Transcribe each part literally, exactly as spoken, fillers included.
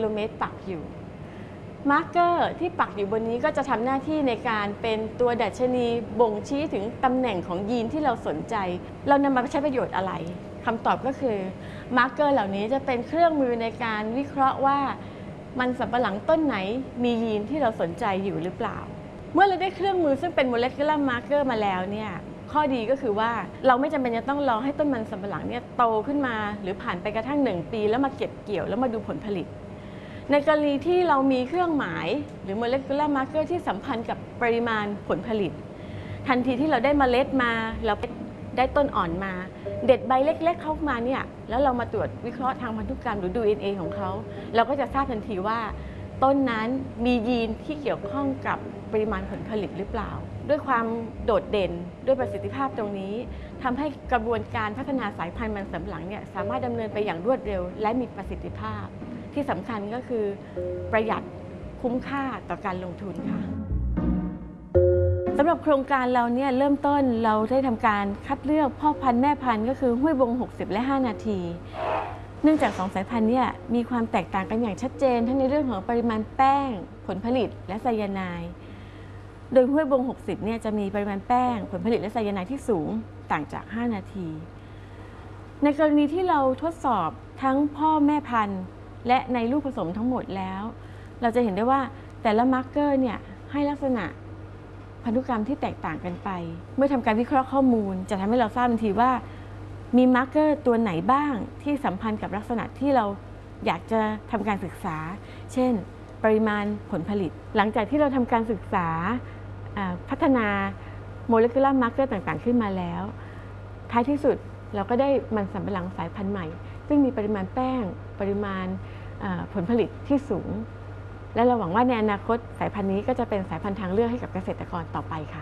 โลเมตรปักอยู่มาร์กเกอร์ที่ปักอยู่บนนี้ก็จะทำหน้าที่ในการเป็นตัวดัชนีบ่งชี้ถึงตำแหน่งของยีนที่เราสนใจเรานำมาใช้ประโยชน์อะไรคำตอบก็คือมาร์กเกอร์เหล่านี้จะเป็นเครื่องมือในการวิเคราะห์ว่ามันสำปะหลังต้นไหนมียีนที่เราสนใจอยู่หรือเปล่าเมื่อเราได้เครื่องมือซึ่งเป็น molecular marker มาแล้วเนี่ยข้อดีก็คือว่าเราไม่จำเป็นจะต้องรอให้ต้นมันสำปะหลังเนี่ยโตขึ้นมาหรือผ่านไปกระทั่งหนึ่งปีแล้วมาเก็บเกี่ยวแล้วมาดูผลผลิตในกรณีที่เรามีเครื่องหมายหรือ molecular marker ที่สัมพันธ์กับปริมาณผลผลิตทันทีที่เราได้เมล็ดมาเราได้ต้นอ่อนมาเด็ดใบเล็กๆเข้ามาเนี่ยแล้วเรามาตรวจวิเคราะห์ทางพันธุกรรมหรือดู ดี เอ็น เอ ของเขาเราก็จะทราบทันทีว่าต้นนั้นมียีนที่เกี่ยวข้องกับปริมาณผลผลิตหรือเปล่าด้วยความโดดเด่นด้วยประสิทธิภาพตรงนี้ทำให้กระบวนการพัฒนาสายพันธุ์มันสำปะหลังเนี่ยสามารถดำเนินไปอย่างรวดเร็วและมีประสิทธิภาพที่สำคัญก็คือประหยัดคุ้มค่าต่อการลงทุนค่ะสำหรับโครงการเราเนี่ยเริ่มต้นเราได้ทำการคัดเลือกพ่อพันธุ์แม่พันธุ์ก็คือห้วยบงหกสิบและห้านาทีเนื่องจากสองสายพันธุ์เนี่ยมีความแตกต่างกันอย่างชัดเจนทั้งในเรื่องของปริมาณแป้งผลผลิตและไซยาไนด์โดยห้วยบงหกสิบเนี่ยจะมีปริมาณแป้งผลผลิตและไซยาไนด์ที่สูงต่างจากห้านาทีในกรณีที่เราทดสอบทั้งพ่อแม่พันธุ์และในลูกผสมทั้งหมดแล้วเราจะเห็นได้ว่าแต่ละมาร์กเกอร์เนี่ยให้ลักษณะพันธุกรรมที่แตกต่างกันไปเมื่อทำการวิเคราะห์ข้อมูลจะทำให้เราทราบทันทีว่ามีมาร์กเกอร์ตัวไหนบ้างที่สัมพันธ์กับลักษณะที่เราอยากจะทำการศึกษาเช่นปริมาณผลผลิตหลังจากที่เราทำการศึกษาพัฒนาโมเลกุลาร์มาร์กเกอร์ต่างๆขึ้นมาแล้วท้ายที่สุดเราก็ได้มันสำปะหลังสายพันธุ์ใหม่ซึ่งมีปริมาณแป้งปริมาณผลผลิตที่สูงและเราหวังว่าในอนาคตสายพันธุ์นี้ก็จะเป็นสายพันธุ์ทางเลือกให้กับเกษตรกรต่อไปค่ะ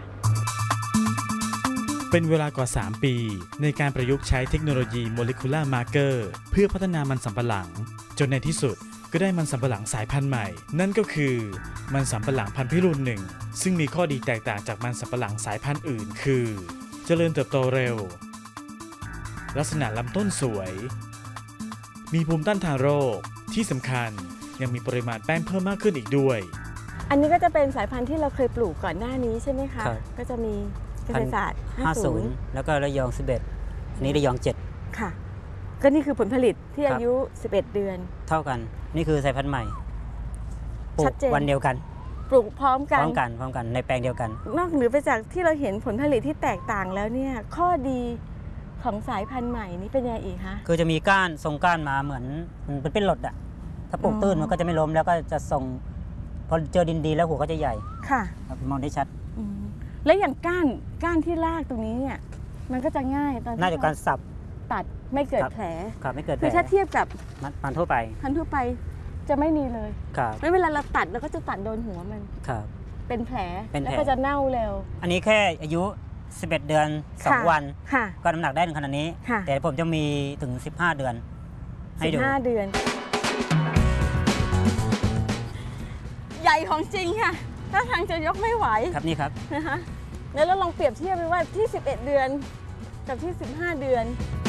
เป็นเวลากว่าสามปีในการประยุกต์ใช้เทคโนโลยี Molecular Marker เพื่อพัฒนามันสำปะหลังจนในที่สุดก็ได้มันสำปะหลังสายพันธุ์ใหม่นั่นก็คือมันสำปะหลังพันธุ์พิรุณหนึ่งซึ่งมีข้อดีแตกต่างจากมันสำปะหลังสายพันธุ์อื่นคือเจริญเติบโตเร็วลักษณะลำต้นสวยมีภูมิต้านทานโรคที่สำคัญยังมีปริมาณแป้งเพิ่มมากขึ้นอีกด้วยอันนี้ก็จะเป็นสายพันธุ์ที่เราเคยปลูกก่อนหน้านี้ใช่ไหมคะก็จะมีเกษตรศาสตร์ห้าสิบแล้วก็ระยองสิบเอ็ดอันนี้ระยองเจ็ดค่ะก็นี่คือผลผลิตที่อายุสิบเอ็ดเดือนเท่ากันนี่คือสายพันธุ์ใหม่ปลูกวันเดียวกันปลูกพร้อมกันพร้อมกันพร้อมกันในแปลงเดียวกันนอกเหนือไปจากที่เราเห็นผลผลิตที่แตกต่างแล้วเนี่ยข้อดีของสายพันธุ์ใหม่นี้เป็นยังไงอีกคะคือจะมีก้านทรงก้านมาเหมือนมันเป็นหลดอะถ้าปลูกตื้นมันก็จะไม่ล้มแล้วก็จะทรงพอเจอดินดีแล้วหัวก็จะใหญ่ค่ะมองได้ชัดแล้วอย่างก้านก้านที่รากตรงนี้เนี่ยมันก็จะง่ายตอนง่ายต่อการสับตัดไม่เกิดแผลครับไม่เกิดแผลคือถ้าเทียบกับพันธุ์ทั่วไปพันธุ์ทั่วไปจะไม่มีเลยครับไม่เวลาเราตัดเราก็จะตัดโดนหัวมันครับเป็นแผลแล้วก็จะเน่าเร็วอันนี้แค่อายุสิบเอ็ดเดือนสองวันก็น้ำหนักได้ถึงขนาดนี้แต่ผมจะมีถึงสิบห้าเดือนให้ดูสิบห้าเดือนใหญ่ของจริงค่ะถ้าทางจะยกไม่ไหวครับนี่ครับนะคะแล้วเราลองเปรียบเทียบไปว่าที่สิบเอ็ดเดือนกับที่สิบห้าเดือน